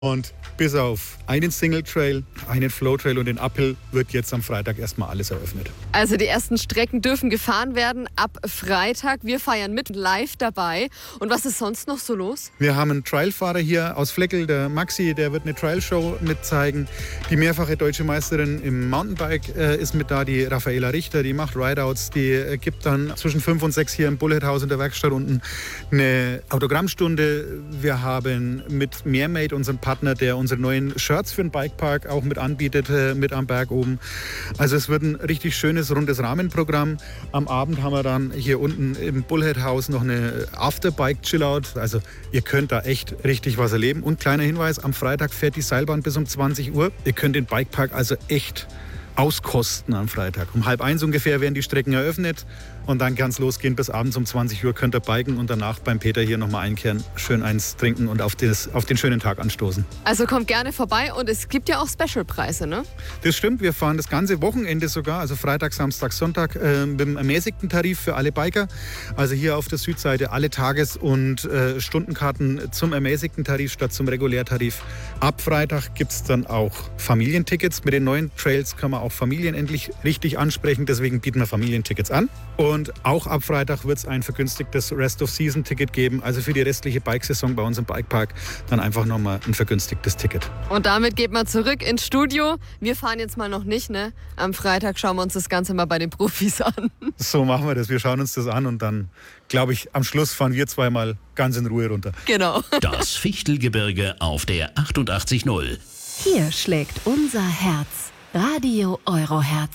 Und bis auf einen Single Trail, einen Flow Trail und den Uphill wird jetzt am Freitag erstmal alles eröffnet. Also die ersten Strecken dürfen gefahren werden ab Freitag. Wir feiern mit live dabei. Und was ist sonst noch so los? Wir haben einen Trailfahrer hier aus Fleckel, der Maxi, der wird eine Trailshow mitzeigen. Die mehrfache deutsche Meisterin im Mountainbike ist mit da, die Raffaela Richter, die macht Rideouts, die gibt dann zwischen 5 und 6 hier im Bullet House in der Werkstatt unten eine Autogrammstunde. Wir haben mit Mehrmate, unserem Partner, der unsere neuen Shirts für den Bikepark auch mit anbietet, mit am Berg oben. Also es wird ein richtig schönes, rundes Rahmenprogramm. Am Abend haben wir dann hier unten im Bullhead House noch eine Afterbike-Chillout. Also ihr könnt da echt richtig was erleben. Und kleiner Hinweis, am Freitag fährt die Seilbahn bis um 20 Uhr. Ihr könnt den Bikepark also echt auskosten am Freitag. Um 12:30 ungefähr werden die Strecken eröffnet und dann kann es losgehen. Bis abends um 20 Uhr könnt ihr biken und danach beim Peter hier nochmal einkehren, schön eins trinken und auf den schönen Tag anstoßen. Also kommt gerne vorbei und es gibt ja auch Specialpreise, ne? Das stimmt, wir fahren das ganze Wochenende sogar, also Freitag, Samstag, Sonntag mit einem ermäßigten Tarif für alle Biker. Also hier auf der Südseite alle Tages- und Stundenkarten zum ermäßigten Tarif statt zum Regulärtarif. Ab Freitag gibt es dann auch Familientickets. Mit den neuen Trails kann man auch Familien endlich richtig ansprechen, deswegen bieten wir Familientickets an. Und auch ab Freitag wird es ein vergünstigtes Rest-of-Season-Ticket geben, also für die restliche Bikesaison bei uns im Bikepark dann einfach nochmal ein vergünstigtes Ticket. Und damit geht man zurück ins Studio. Wir fahren jetzt mal noch nicht, ne? Am Freitag schauen wir uns das Ganze mal bei den Profis an. So machen wir das, wir schauen uns das an und dann, glaube ich, am Schluss fahren wir zweimal ganz in Ruhe runter. Genau. Das Fichtelgebirge auf der 88.0. Hier schlägt unser Herz. Radio Euroherz.